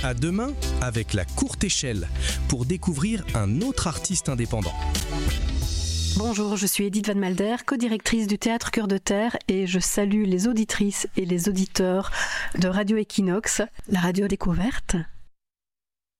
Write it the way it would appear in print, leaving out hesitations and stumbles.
À demain avec La Courte Échelle pour découvrir un autre artiste indépendant. Bonjour, je suis Edith Van Malder, co-directrice du Théâtre Cœur de Terre et je salue les auditrices et les auditeurs de Radio Equinox, la radio découverte.